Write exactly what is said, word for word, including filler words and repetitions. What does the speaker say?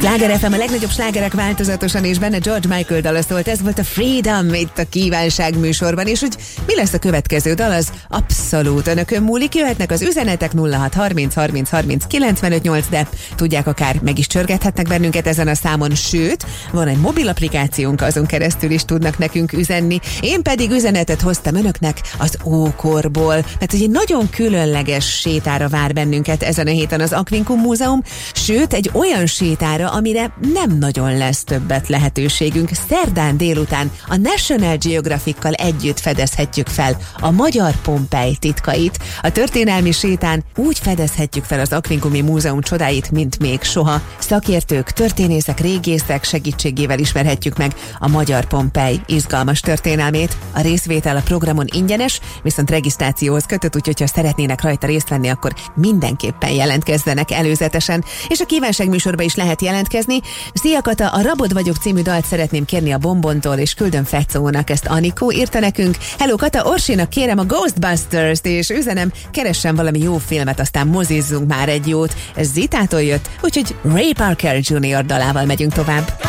Sláger ef em, a legnagyobb slágerek változatosan, és benne George Michael dala szólt. Ez volt a Freedom itt a Kívánság műsorban, és hogy mi lesz a következő dal, az abszolút önökön múlik. Jöhetnek az üzenetek nulla hat harminc harminc harminc kilencvenöt nyolc, de tudják, akár meg is csörgethetnek bennünket ezen a számon, sőt, van egy mobil applikációnk, azon keresztül is tudnak nekünk üzenni. Én pedig üzenetet hoztam önöknek az Ókorból, mert egy nagyon különleges sétára vár bennünket ezen a héten az Aquincum Múzeum, sőt, egy olyan sétára, amire nem nagyon lesz többet lehetőségünk. Szerdán délután a National Geographic-kal együtt fedezhetjük fel a magyar Pompei titkait. A történelmi sétán úgy fedezhetjük fel az Aquincumi Múzeum csodáit, mint még soha. Szakértők, történészek, régészek segítségével ismerhetjük meg a magyar Pompei izgalmas történelmét. A részvétel a programon ingyenes, viszont regisztrációhoz kötött, úgyhogy ha szeretnének rajta részt venni, akkor mindenképpen jelentkezzenek előzetesen. És a kívánság műsorba is lehet jelentkezni. Szia Kata, a Rabod vagyok című dalt szeretném kérni a Bombontól, és küldöm Fecónak, ezt Anikó írta nekünk. Hello Kata, Orsinak kérem a Ghostbusters-t, és üzenem, keressen valami jó filmet, aztán mozizzunk már egy jót. Ez Zitától jött, úgyhogy Ray Parker junior dalával megyünk tovább.